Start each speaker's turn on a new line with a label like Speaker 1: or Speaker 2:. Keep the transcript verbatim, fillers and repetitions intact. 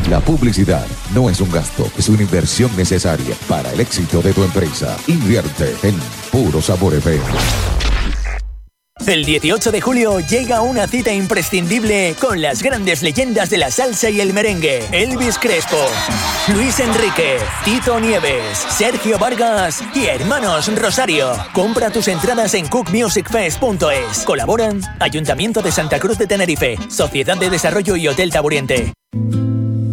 Speaker 1: La publicidad no es un gasto, es una inversión necesaria para el éxito de tu empresa. Invierte en Puro Sabor F M.
Speaker 2: El dieciocho de julio llega una cita imprescindible con las grandes leyendas de la salsa y el merengue. Elvis Crespo, Luis Enrique, Tito Nieves, Sergio Vargas y Hermanos Rosario. Compra tus entradas en cook music fest punto es. Colaboran Ayuntamiento de Santa Cruz de Tenerife, Sociedad de Desarrollo y Hotel Taburiente.